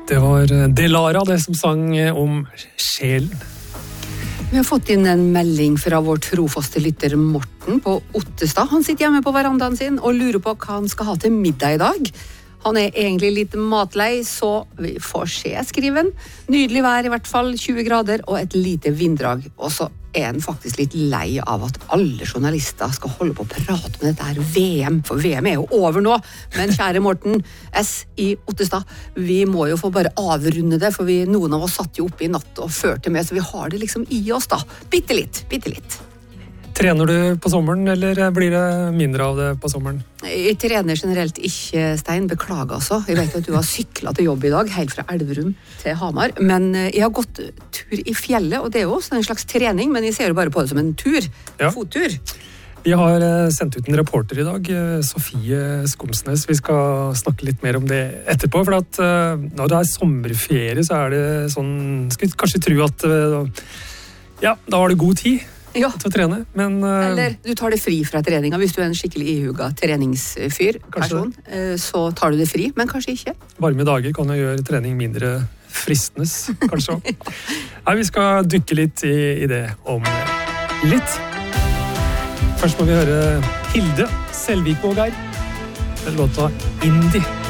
Det var Delara det som sang om sjelen. Vi har fått inn en melding fra vår trofaste lytter Morten på Ottestad. Han sitter hjemme på verandaen sin og lurer på hva han skal ha til middag i dag. Han er egentlig litt matlei, så vi får se, skriver han. Nydelig vær i hvert fall, 20 grader og et lite vinddrag. Og så er han faktisk litt lei av at alle journalister skal holde på å prate med dette her VM, for VM er jo over nå. Men kjære Morten S. i Ottestad, vi må jo få bare avrunde det, for noen av oss satt jo oppe i natt og førte med, så vi har det liksom i oss da. Bitte litt. Trener du på sommeren, eller blir det mindre av det på sommeren? Jeg trener generelt ikke, Stein, beklager altså. Jeg vet at du har syklet til jobb i dag, helt fra Elverum til Hamar, men jeg har gått tur i fjellet, og det er jo også en slags trening, men jeg ser jo bare på det som en tur, fottur. Vi har sendt ut en reporter i dag, Sofie Skomsnes. Vi skal snakke litt mer om det etterpå, for at når det er sommerferie, så er det sånn, skal vi kanskje tro at da har du god tid. Til å trene, men... Eller du tar det fri fra treninga. Hvis du er en skikkelig ihuga treningsfyr, person, så tar du det fri, men kanskje ikke. Varme dager kan jo gjøre trening mindre fristende, kanskje. Nei, vi skal dykke litt i det om litt. Først må vi høre Hilde Selvik-Vågær. Låta Indie.